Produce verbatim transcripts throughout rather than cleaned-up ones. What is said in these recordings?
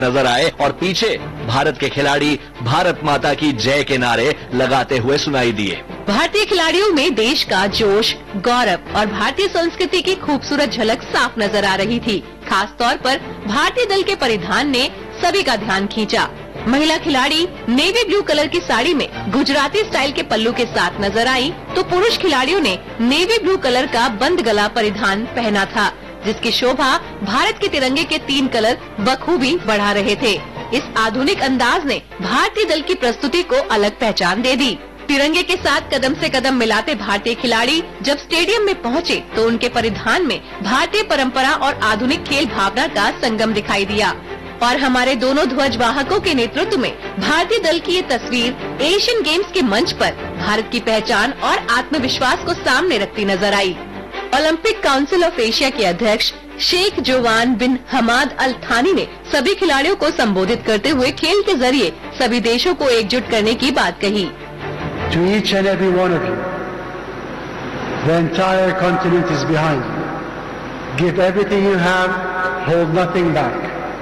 नजर आए और पीछे भारत के खिलाड़ी भारत माता की जय के नारे लगाते हुए सुनाई दिए। भारतीय खिलाड़ियों में देश का जोश, गौरव और भारतीय संस्कृति की खूबसूरत झलक साफ नजर आ रही थी। खास तौर पर भारतीय दल के परिधान ने सभी का ध्यान खींचा। महिला खिलाड़ी नेवी ब्लू कलर की साड़ी में गुजराती स्टाइल के पल्लू के साथ नजर आई, तो पुरुष खिलाड़ियों ने नेवी ब्लू कलर का बंद गला परिधान पहना था, जिसकी शोभा भारत के तिरंगे के तीन कलर बखूबी बढ़ा रहे थे। इस आधुनिक अंदाज ने भारतीय दल की प्रस्तुति को अलग पहचान दे दी। तिरंगे के साथ कदम से कदम मिलाते भारतीय खिलाड़ी जब स्टेडियम में पहुंचे तो उनके परिधान में भारतीय परंपरा और आधुनिक खेल भावना का संगम दिखाई दिया। और हमारे दोनों ध्वज वाहकों के नेतृत्व में भारतीय दल की ये तस्वीर एशियन गेम्स के मंच पर भारत की पहचान और आत्मविश्वास को सामने रखती नजर आई। ओलंपिक काउंसिल ऑफ एशिया के अध्यक्ष शेख जोवान बिन हमाद अल थानी ने सभी खिलाड़ियों को संबोधित करते हुए खेल के जरिए सभी देशों को एकजुट करने की बात कही। To each and every one of you, the entire continent is behind you. Give everything you have, hold nothing back.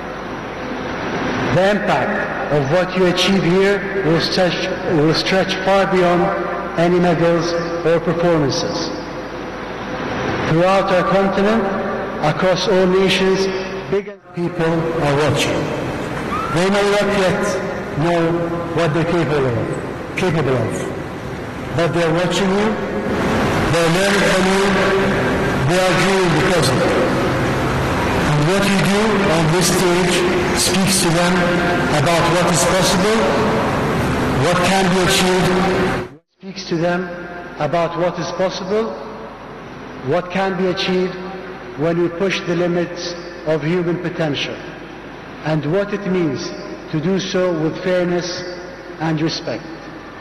The impact of what you achieve here will stretch, will stretch far beyond any medals or performances. Throughout our continent, across all nations, big people are watching. They may not yet know what they're capable of, capable of. But they are watching you, they are learning from you, they are dreaming because of you. And what you do on this stage speaks to them about what is possible, what can be achieved, speaks to them about what is possible, what can be achieved when we push the limits of human potential, and what it means to do so with fairness and respect.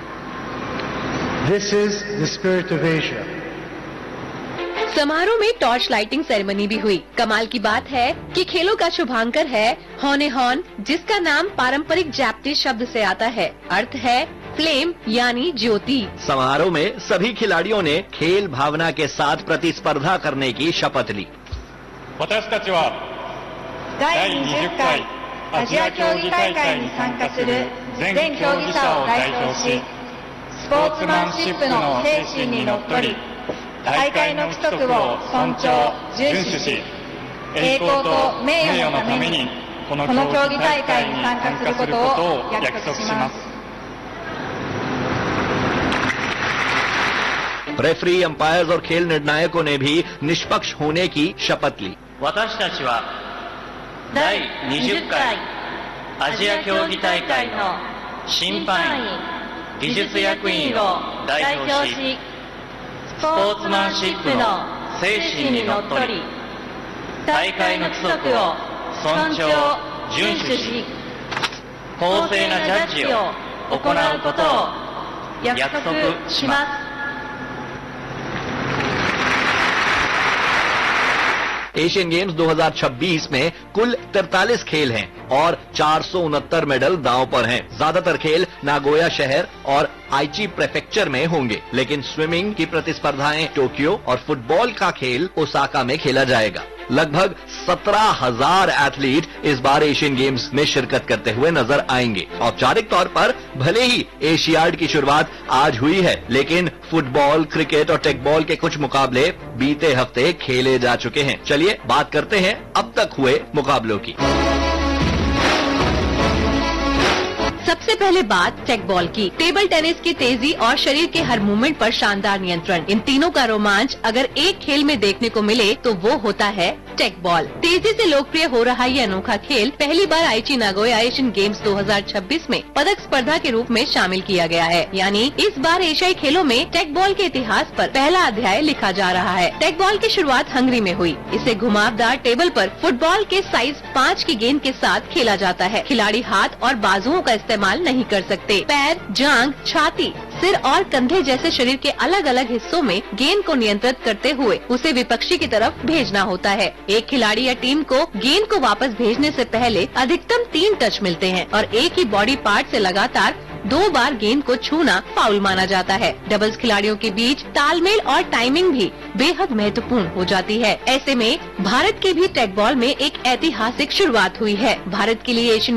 This is the spirit of Asia. समारोह में torch lighting ceremony भी हुई। कमाल की बात है कि खेलों का शुभांकर है हॉने हॉन, जिसका नाम पारंपरिक जापानीज शब्द से आता है। अर्थ है फ्लेम यानी ज्योति। समारोह में सभी खिलाड़ियों ने खेल भावना के साथ प्रतिस्पर्धा करने की शपथ ली। 私たちはだいにじゅっかいアジア競技大会に参加する全競技者を代表し、スポーツマンシップの精神にのっとり、大会の規則を尊重、遵守し、栄光と名誉のためにこの競技大会に参加することを約束します。 रेफरी, अंपायर्स और खेल निर्णायकों ने भी निष्पक्ष होने की शपथ ली। 私たちはだいにじゅっかいアジア競技大会の審判員、技術役員を代表し、スポーツマンシップの精神にのっとり、大会の規則を尊重、遵守し、公正なジャッジを行うことを約束します。 एशियन गेम्स दो हज़ार छब्बीस में कुल तैंतालीस खेल हैं और चार सौ उनहत्तर मेडल दांव पर हैं। ज्यादातर खेल नागोया शहर और आइची प्रेफेक्चर में होंगे, लेकिन स्विमिंग की प्रतिस्पर्धाएं टोक्यो और फुटबॉल का खेल ओसाका में खेला जाएगा। लगभग सत्रह हजार एथलीट इस बार एशियन गेम्स में शिरकत करते हुए नजर आएंगे। औपचारिक तौर पर भले ही एशियाड की शुरुआत आज हुई है, लेकिन फुटबॉल, क्रिकेट और टेकबॉल के कुछ मुकाबले बीते हफ्ते खेले जा चुके हैं। चलिए बात करते हैं अब तक हुए मुकाबलों की। सबसे पहले बात टेक बॉल की। टेबल टेनिस की तेजी और शरीर के हर मूवमेंट पर शानदार नियंत्रण, इन तीनों का रोमांच अगर एक खेल में देखने को मिले तो वो होता है टेक बॉल। तेजी से लोकप्रिय हो रहा ये अनोखा खेल पहली बार आइची नागोया एशियन गेम्स दो हज़ार छब्बीस में पदक स्पर्धा के रूप में शामिल किया गया है। यानी इस बार एशियाई खेलों में टेक बॉल के इतिहास पर पहला अध्याय लिखा जा रहा है। टेक बॉल की शुरुआत हंगरी में हुई। इसे घुमावदार टेबल पर फुटबॉल के साइज पाँच की गेंद के साथ खेला जाता है। खिलाड़ी हाथ और बाजुओं का इस्तेमाल नहीं कर सकते। पैर, जांग, छाती, सिर और कंधे जैसे शरीर के अलग अलग हिस्सों में गेंद को नियंत्रित करते हुए उसे विपक्षी की तरफ भेजना होता है। एक खिलाड़ी या टीम को गेंद को वापस भेजने से पहले अधिकतम तीन टच मिलते हैं और एक ही बॉडी पार्ट से लगातार दो बार गेंद को छूना फाउल माना जाता है। डबल्स खिलाड़ियों के बीच तालमेल और टाइमिंग भी बेहद महत्वपूर्ण हो जाती है। ऐसे में भारत के भी टेग बॉल में एक ऐतिहासिक शुरुआत हुई है। भारत के लिए एशियन